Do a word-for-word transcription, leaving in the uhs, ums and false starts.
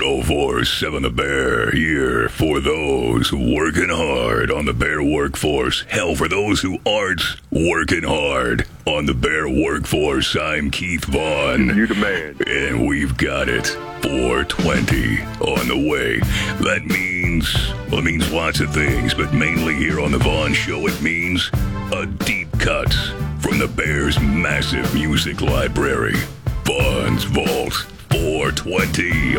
Show four seven The Bear here for those working hard on the Bear workforce. Hell, for those who aren't working hard on the Bear workforce. I'm Keith Vaughn. You the man. And we've got it. four twenty on the way. That means, well, it means lots of things, but mainly here on the Vaughn Show, it means a deep cut from the Bear's massive music library. Vaughn's Vault four twenty